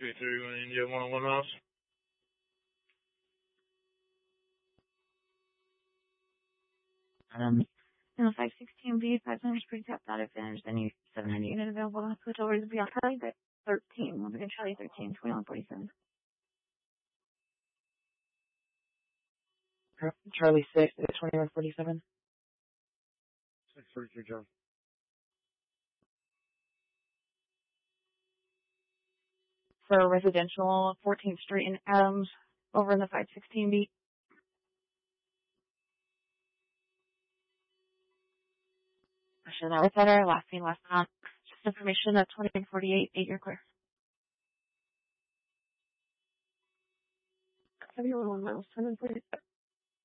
331 India 101 miles. In the 516B, 500 pretty tapped out. If there's any 790 unit available, I'll switch over to Beyond Charlie, but 13. We'll begin Charlie 13, 2147. Charlie 6 at 2147. 643 John. For residential, 14th Street in Adams, over in the 516B. Actually, that was better. Last scene, last month. Just information at 2048, 8 year clear. 71 miles, 747.